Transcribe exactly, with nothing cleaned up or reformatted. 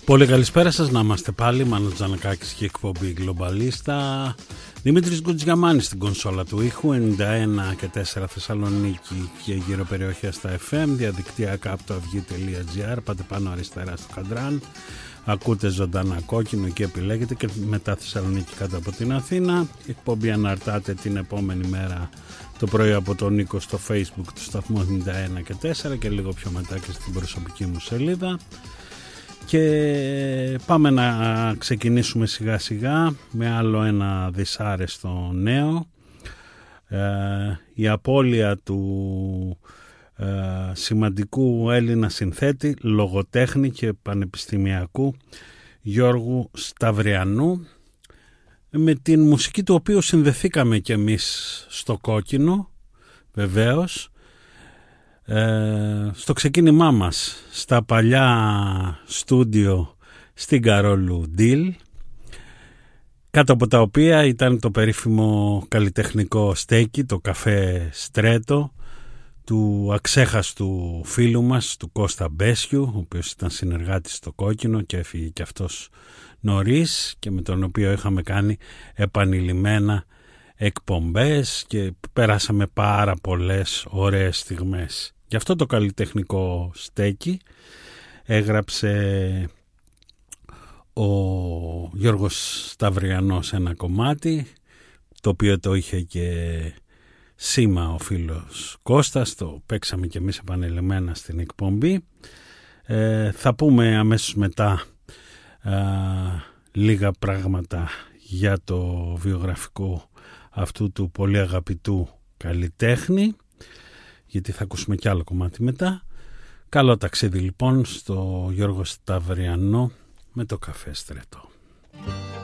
Πολύ καλησπέρα σας, να είμαστε πάλι. Μάνος Τζανακάκης και εκπομπή Γκλομπαλίστα. Δημήτρης Γκουτζιαμάνης στην κονσόλα του ήχου, ενενήντα ένα και τέσσερα Θεσσαλονίκη και γύρω περιοχές στα εφ εμ, διαδικτυακά από το αυγή τελεία τζι άρ, πάτε πάνω αριστερά στο καντράν, ακούτε ζωντανά Κόκκινο και επιλέγετε, και μετά Θεσσαλονίκη κάτω από την Αθήνα. Η εκπομπή αναρτάται την επόμενη μέρα το πρωί από τον Νίκο στο Facebook του σταθμού ενενήντα ένα και τέσσερα και λίγο πιο μετά και στην προσωπική μου σελίδα. Και πάμε να ξεκινήσουμε σιγά σιγά με άλλο ένα δυσάρεστο νέο. Ε, η απώλεια του ε, σημαντικού Έλληνα συνθέτη, λογοτέχνη και πανεπιστημιακού Γιώργου Σταυριανού, με την μουσική του οποίου συνδεθήκαμε κι εμείς στο Κόκκινο, βεβαίως. Ε, στο ξεκίνημά μας στα παλιά στούντιο στην Καρόλου Ντιλ, κάτω από τα οποία ήταν το περίφημο καλλιτεχνικό στέκι, το καφέ Στρέτο, του αξέχαστου φίλου μας, του Κώστα Μπέσιου, ο οποίος ήταν συνεργάτης στο Κόκκινο και έφυγε και αυτός νωρίς, και με τον οποίο είχαμε κάνει επανειλημμένα εκπομπές και περάσαμε πάρα πολλές ωραίες στιγμές. Γι' αυτό το καλλιτεχνικό στέκι έγραψε ο Γιώργος Σταυριανός ένα κομμάτι, το οποίο το είχε και σήμα ο φίλος Κώστας, το παίξαμε και εμείς επανειλημμένα στην εκπομπή. Ε, θα πούμε αμέσως μετά α, λίγα πράγματα για το βιογραφικό αυτού του πολύ αγαπητού καλλιτέχνη, γιατί θα ακούσουμε κι άλλο κομμάτι μετά. Καλό ταξίδι λοιπόν στο Γιώργο Σταυριανό με το καφέ Στρέτο.